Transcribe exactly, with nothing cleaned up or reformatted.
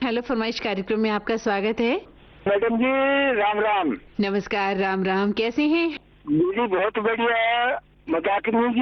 Hello फरमाइश कार्यक्रम में आपका स्वागत है। मैडम जी राम राम। नमस्कार। राम राम। कैसे हैं? दीदी बहुत बढ़िया। मजाक नहीं